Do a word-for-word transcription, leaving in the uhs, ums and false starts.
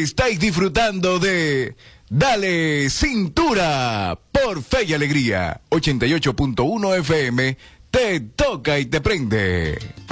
Estáis disfrutando de Dale Cintura por Fe y Alegría. ochenta y ocho punto uno F M. Te toca y te prende.